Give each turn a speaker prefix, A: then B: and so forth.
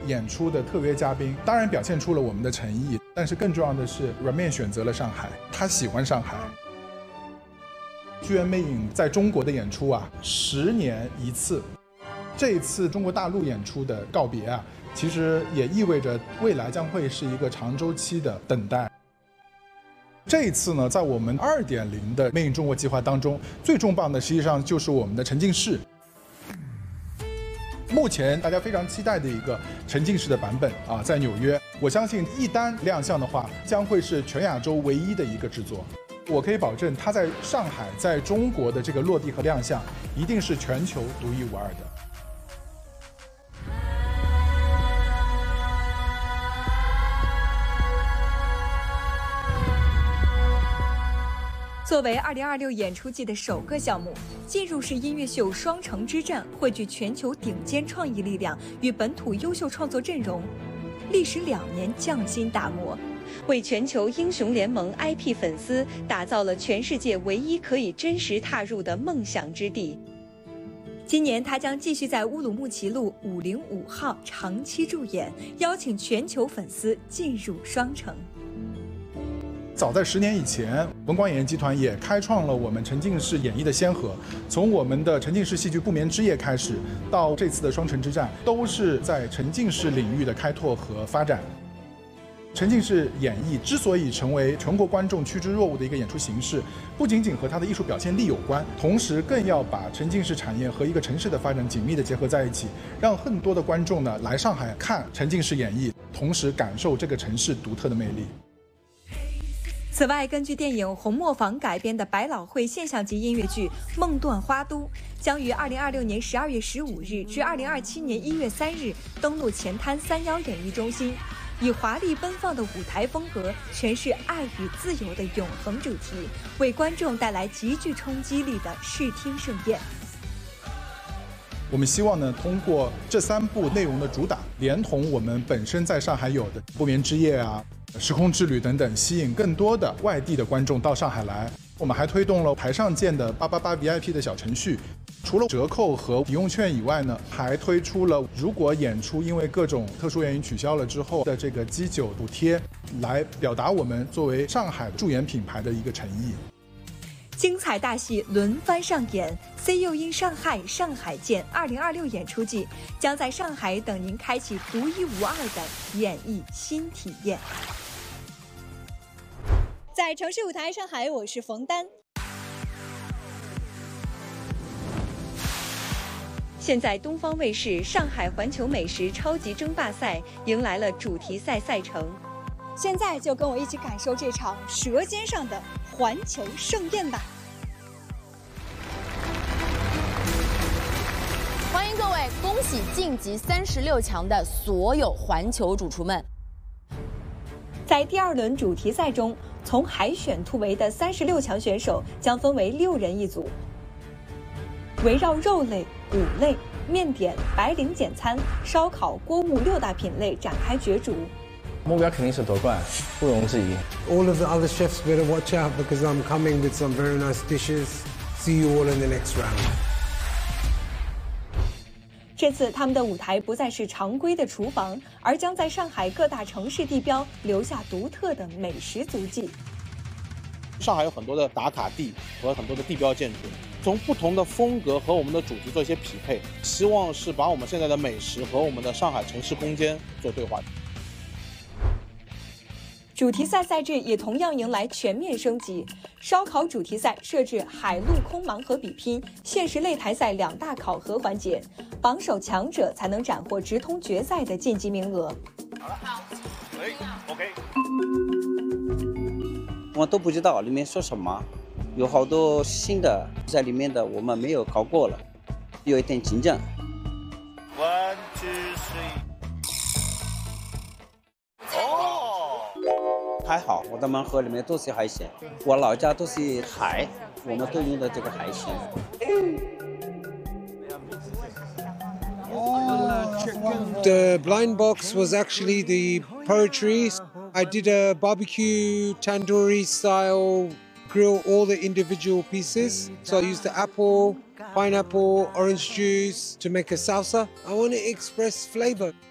A: 演出的特约嘉宾，当然表现出了我们的诚意，但是更重要的是，软面选择了上海，他喜欢上海。剧院魅影在中国的演出啊，10年一次。这一次中国大陆演出的告别啊，其实也意味着未来将会是一个长周期的等待。这一次呢，在我们2.0的魅影中国计划当中，最重磅的实际上就是我们的沉浸式。目前大家非常期待的一个沉浸式的版本啊，在纽约，我相信一旦亮相的话，将会是全亚洲唯一的一个制作。我可以保证，它在上海、在中国的这个落地和亮相，一定是全球独一无二的。
B: 作为2026演出季的首个项目，进入式音乐秀《双城之战》汇聚全球顶尖创意力量与本土优秀创作阵容，历时2年匠心打磨，为全球英雄联盟 IP 粉丝打造了全世界唯一可以真实踏入的梦想之地。今年，他将继续在乌鲁木齐路505号长期驻演，邀请全球粉丝进入双城。
A: 早在10年以前，文广演艺集团也开创了我们沉浸式演绎的先河。从我们的沉浸式戏剧《不眠之夜》开始，到这次的《双城之战》，都是在沉浸式领域的开拓和发展。沉浸式演绎之所以成为全国观众趋之若鹜的一个演出形式，不仅仅和它的艺术表现力有关，同时更要把沉浸式产业和一个城市的发展紧密地结合在一起，让更多的观众呢来上海看沉浸式演绎，同时感受这个城市独特的魅力。
B: 此外，根据电影《红磨坊》改编的百老汇现象级音乐剧《梦断花都》将于2026年12月15日至2027年1月3日登陆前滩311演艺中心，以华丽奔放的舞台风格诠释爱与自由的永恒主题，为观众带来极具冲击力的视听盛宴。
A: 我们希望呢，通过这3部内容的主打，连同我们本身在上海有的《不眠之夜》啊、时空之旅等等，吸引更多的外地的观众到上海来。我们还推动了台上见的888 VIP 的小程序，除了折扣和抵用券以外呢，还推出了如果演出因为各种特殊原因取消了之后的这个基酒补贴，来表达我们作为上海驻演品牌的一个诚意。
B: 精彩大戏轮番上演 ，See You in 上海，上海见2026演出季将在上海等您开启独一无二的演艺新体验。在城市舞台上海，我是冯丹。现在东方卫视上海环球美食超级争霸赛迎来了主题赛赛程，现在就跟我一起感受这场舌尖上的环球盛宴吧！
C: 欢迎各位，恭喜晋级36强的所有环球主厨们！
B: 在第2轮主题赛中，从海选突围的36强选手将分为6人一组，围绕肉类、骨类、面点、白领简餐、烧烤、锅物6大品类展开角逐。
D: 目标肯定是夺冠，毋庸置疑。
E: All of the other chefs better watch out because I'm coming with some very nice dishes. See you all in the next round.
B: 这次他们的舞台不再是常规的厨房，而将在上海各大城市地标留下独特的美食足迹。
F: 上海有很多的打卡地和很多的地标建筑，从不同的风格和我们的主题做一些匹配，希望是把我们现在的美食和我们的上海城市空间做对话。
B: 主题赛赛制也同样迎来全面升级，烧烤主题赛设置海陆空盲盒比拼、限时擂台赛2大考核环节，榜首强者才能斩获直通决赛的晋级名额。
F: 好了，OK。
G: 我都不知道里面说什么，有好多新的在里面的我们没有考过了，有一点紧张。
F: 1、2、3。哦，
G: 还好，我的盲盒里面都是海鲜，我老家都是海，我们都用的这个海鲜。
E: The blind box was actually the poetry. I did a barbecue tandoori style grill all the individual pieces. So I used the apple, pineapple, orange juice to make a salsa. I want to express flavor.